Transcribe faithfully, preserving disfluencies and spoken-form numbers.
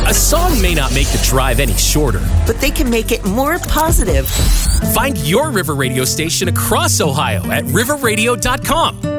A song may not make the drive any shorter, but they can make it more positive. Find your River Radio station across Ohio at river radio dot com.